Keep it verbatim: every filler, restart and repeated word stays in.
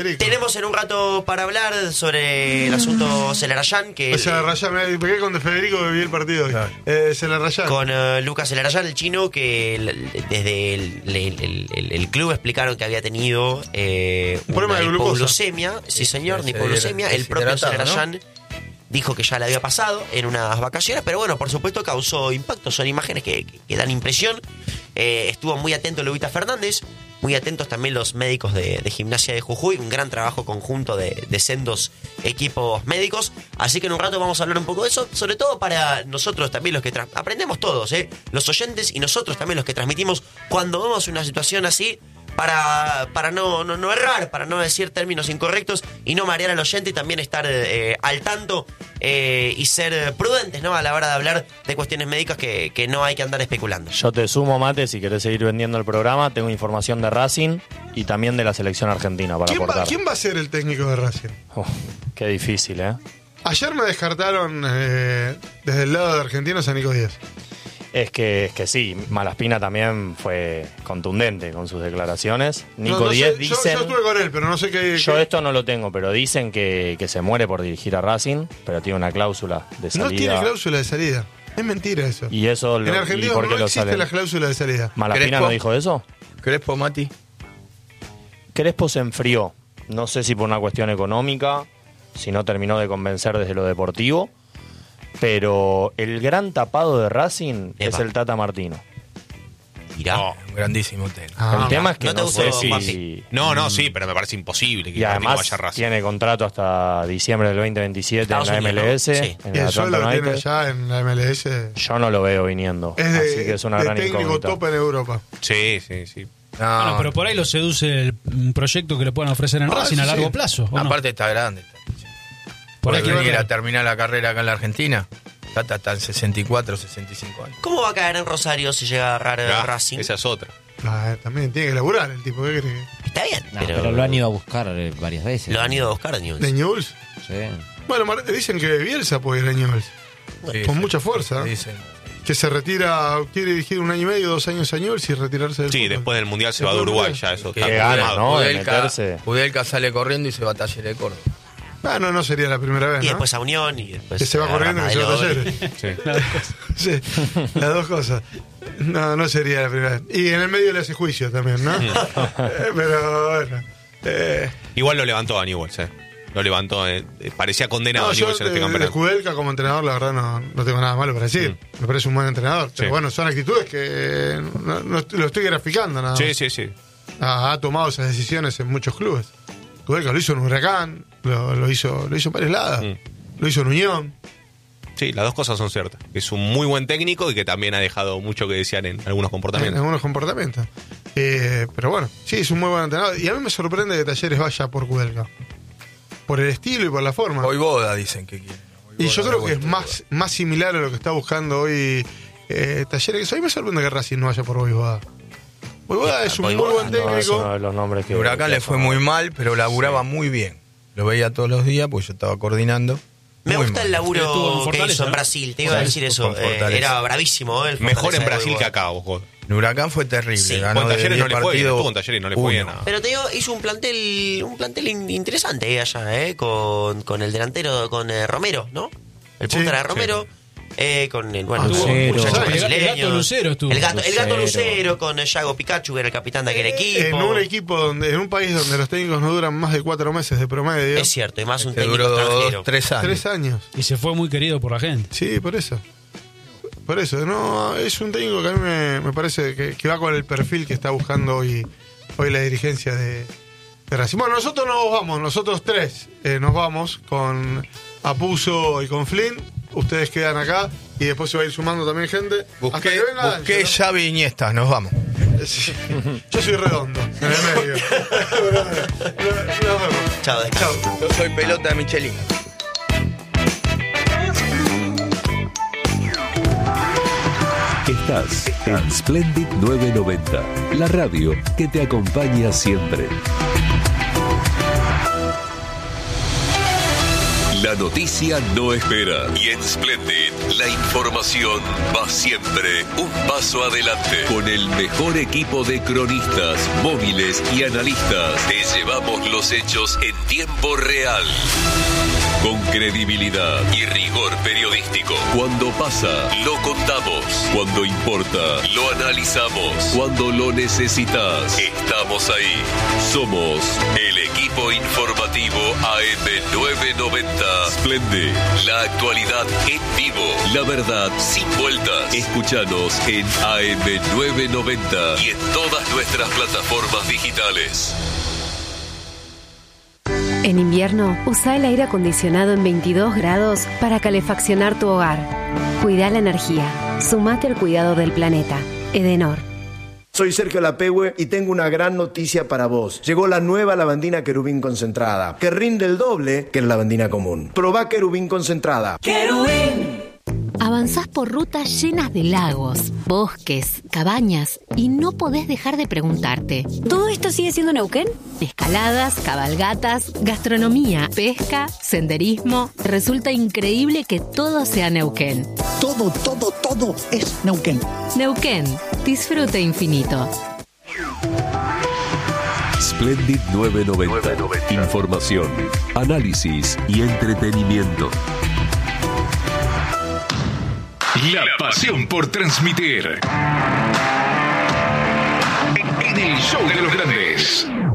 Tenemos en un rato para hablar sobre el asunto Celarayán. Que o sea, Rayán, me pegué con De Federico que vi el partido hoy. Claro. Eh, Celarayán. Con uh, Lucas Celarayán, el chino, que el, desde el, el, el, el club explicaron que había tenido eh, un problema de glucosa. Hipoglucemia. Sí, señor, Sí, hipoglucemia. El propio Celarayán, ¿no?, dijo que ya le había pasado en unas vacaciones, pero bueno, por supuesto causó impacto. Son imágenes que, que, que dan impresión. Eh, estuvo muy atento Lobita Fernández, muy atentos también los médicos de, de Gimnasia de Jujuy, un gran trabajo conjunto de, de sendos equipos médicos. Así que en un rato vamos a hablar un poco de eso, sobre todo para nosotros también los que tra- aprendemos todos, ¿eh? Los oyentes y nosotros también los que transmitimos cuando vemos una situación así, para, para no, no, no errar, para no decir términos incorrectos y no marear al oyente, y también estar eh, al tanto eh, y ser prudentes, ¿no?, a la hora de hablar de cuestiones médicas que, que no hay que andar especulando. Yo te sumo, Mate, si querés seguir vendiendo el programa, tengo información de Racing y también de la selección argentina para ¿Quién aportar. va, ¿Quién va a ser el técnico de Racing? Uf, qué difícil, ¿eh? Ayer me descartaron eh, desde el lado de Argentinos a Nico Díaz. Es que, es que sí, Malaspina también fue contundente con sus declaraciones. Nico No, no Díaz sé, dicen... Yo, yo estuve con él, pero no sé qué... Yo qué- esto no lo tengo, pero dicen que, que se muere por dirigir a Racing, pero tiene una cláusula de salida. No tiene cláusula de salida. Es mentira eso. Y eso lo, en ¿y Argentina por qué no lo existe sale? la cláusula de salida. ¿Malaspina Crespo. no dijo eso? Crespo, Mati. Crespo se enfrió. No sé si por una cuestión económica, si no terminó de convencer desde lo deportivo, pero el gran tapado de Racing Epa. es el Tata Martino. Mirá. No, Un grandísimo técnico. Ah, el tema es que no no, te sé gustó, si... Juanpi. no, no, sí, pero me parece imposible que Y Martino además vaya a Racing. tiene contrato hasta diciembre del veinte veintisiete Estados en la Unidos, M L S, ¿no? Sí. en Y el el sueldo Atlanta que tiene United. allá en la M L S Yo no lo veo viniendo, es de, así que es una de gran técnico incógnita. top en Europa. Sí, sí, sí. No, Bueno, pero por ahí lo seduce el un proyecto que le puedan ofrecer en Ah, Racing sí, a largo sí. plazo. ¿o no? aparte está grande. por Por ahí que venir va a terminar la carrera acá en la Argentina. Tata está en sesenta y cuatro, sesenta y cinco años. ¿Cómo va a caer en Rosario si llega a agarrar eh, Ah, Racing? esa es otra. Ah, también tiene que laburar el tipo. ¿Qué cree? Está bien, No, pero, pero, lo han ido a buscar eh, varias veces. lo han ido a buscar, Newell's. ¿De Newell's? Sí. Bueno, Mar- dicen que Bielsa puede ir a Newell's. Sí, Con sí, mucha fuerza. Dicen. Que se retira, quiere dirigir un año y medio, dos años a Newell's y retirarse del Sí, fútbol. después del Mundial se va de Después del Uruguay, Mundial. ya eso Que está Qué ganas, confirmado. ¿no? de Udelka, meterse. Udelka sale corriendo y se va a Talleres de Córdoba. Ah, no, no sería la primera vez, Y ¿no? después a Unión y después Que se va a corriendo y que se va a Ramadelo. Talleres. Sí, las dos cosas. No, no sería la primera vez. Y en el medio le hace juicio también, ¿no? Eh, Pero bueno. Eh, Igual lo levantó a Newell's, eh. Lo levantó, eh. Parecía condenado no, a yo Newell's en este de, de campeonato. Kudelka como entrenador, la verdad, no, no tengo nada malo para decir. Me parece un buen entrenador. Pero Sí. bueno, son actitudes que no, no lo estoy graficando nada más. Sí, sí, sí. Ha, ha tomado esas decisiones en muchos clubes. Kudelka lo hizo en Huracán, lo, lo hizo lo hizo en varios lados, Mm. lo hizo en Unión. Sí, las dos cosas son ciertas. Es un muy buen técnico y que también ha dejado mucho que desear en algunos En comportamientos. algunos comportamientos. Eh, pero bueno, sí, es un muy buen entrenador. Y a mí me sorprende que Talleres vaya por Kudelka. Por el estilo y por la forma. Hoy boda dicen que quieren. y yo creo que es más, más similar a lo que está buscando hoy eh, Talleres. A mí me sorprende que Racing no vaya por Voivoda. Voivoda es un muy Voivoda, buen No, es uno técnico. de los nombres que... El Huracán que le fue sonó. muy mal, pero laburaba muy bien. Lo veía todos los días, pues yo estaba coordinando. Me Muy gusta mal. el Estuvo en laburo que Fortaleza, hizo en ¿no? Brasil, te iba a Sí, decir eso. con eh, Fortaleza. era bravísimo, ¿eh? el Mejor Fortaleza en de Brasil que Voivoda. acá, ojo. El Huracán fue terrible. Sí, ganó con de Talleres diez no le fue bien, partidos, estuvo con Talleres y no le fue bien uno. nada. Pero te digo, hizo un plantel un plantel in- interesante eh, allá, eh, con, con el delantero, con eh, Romero, ¿no? El Sí, punta era Romero. Eh, con el bueno, Lucero. el muchacho El gato- el brasileño. gato Lucero estuvo. El gato, el gato Lucero. Lucero con eh, Yago Pikachu, que era el capitán de aquel equipo. En un equipo donde, en un país donde los técnicos no duran más de cuatro meses de promedio. Es cierto, y más un Que técnico duró extranjero. dos, tres años. Tres años. Y se fue muy querido por la gente. Sí, por eso. Por eso, no, es un técnico que a mí me, me parece que, que va con el perfil que está buscando hoy, hoy la dirigencia de, de Racing. Bueno, nosotros nos vamos, nosotros tres eh, nos vamos con Apuso y con Flynn. Ustedes quedan acá y después se va a ir sumando también gente. Hasta Busqué, que venga busqué Ángel, Xavi Iniesta, nos vamos. ¿no? Sí. Yo soy redondo, en el medio. Nos vemos. Chao, descanso. Chao. Yo soy pelota de Michelin. Estás en Splendid novecientos noventa, la radio que te acompaña siempre. La La noticia no espera. Y en Splendid, la información va siempre un paso adelante. Con el mejor equipo de cronistas, móviles y analistas, te llevamos los hechos en tiempo real. Con credibilidad y rigor periodístico. Cuando pasa, lo contamos. Cuando importa, lo analizamos. Cuando lo necesitas, estamos ahí. Somos el equipo informativo A M novecientos noventa. Splendid, la actualidad en vivo. La verdad sin vueltas. Escúchanos en A M novecientos noventa y en todas nuestras plataformas digitales. En invierno, usa el aire acondicionado en veintidós grados para calefaccionar tu hogar. Cuida la energía. Sumate al cuidado del planeta. Edenor. Soy Sergio Lapehue y tengo una gran noticia para vos. Llegó la nueva lavandina Querubín concentrada, que rinde el doble que la lavandina común. Probá Querubín concentrada. ¡Querubín! Avanzás por rutas llenas de lagos, bosques, cabañas y no podés dejar de preguntarte: ¿todo esto sigue siendo Neuquén? Escaladas, cabalgatas, gastronomía, pesca, senderismo. Resulta increíble que todo sea Neuquén. Todo, todo, todo es Neuquén. Neuquén, disfrute infinito. Splendid novecientos noventa. Información, análisis y entretenimiento. La pasión por transmitir. En el show de los grandes.